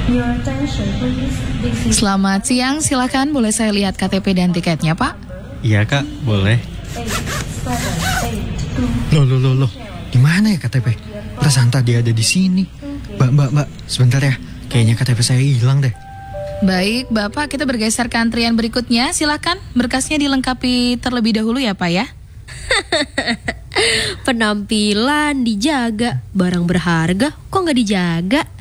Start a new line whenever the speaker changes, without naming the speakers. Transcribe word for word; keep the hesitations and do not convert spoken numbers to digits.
Selamat siang, silakan boleh saya lihat K T P dan tiketnya, Pak?
Iya Kak, boleh.
Loh, loh, loh, loh. Gimana ya K T P? Perasaan tadi ada di sini. Mbak, mbak, mbak, sebentar ya. Kayaknya K T P saya hilang deh.
Baik, Bapak, kita bergeser ke antrian berikutnya. Silakan, berkasnya dilengkapi terlebih dahulu ya, Pak ya.
Penampilan dijaga, barang berharga kok nggak dijaga?